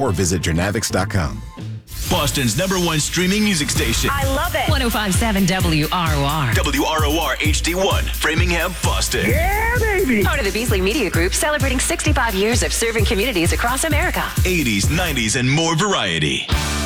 or visit Genavix.com. Boston's #1 streaming music station. I love it. 105.7 WROR. WROR HD1, Framingham, Boston. Yeah, baby. Part of the Beasley Media Group, celebrating 65 years of serving communities across America. 80s, 90s, and more variety.